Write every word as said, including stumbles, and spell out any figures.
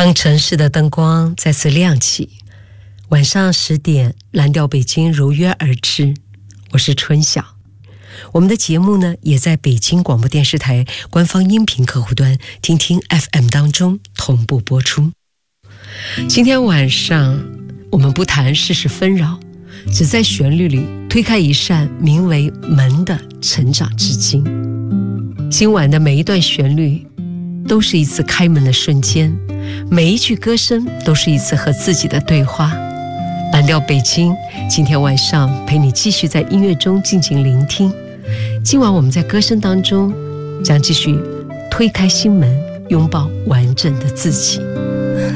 当城市的灯光再次亮起，晚上十点，蓝调北京如约而至。我是春晓，我们的节目呢也在北京广播电视台官方音频客户端听听 F M 当中同步播出。今天晚上我们不谈世事纷扰，只在旋律里推开一扇名为门的成长之经。今晚的每一段旋律都是一次开门的瞬间，每一句歌声都是一次和自己的对话。蓝调北京今天晚上陪你继续在音乐中静静聆听。今晚我们在歌声当中将继续推开心门，拥抱完整的自己。